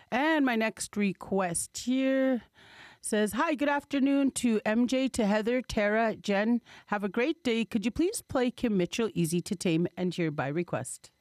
And my next request here says, hi, good afternoon to MJ, to Heather, Tara, Jen. Have a great day. Could you please play Kim Mitchell, Easy to Tame, and hereby request?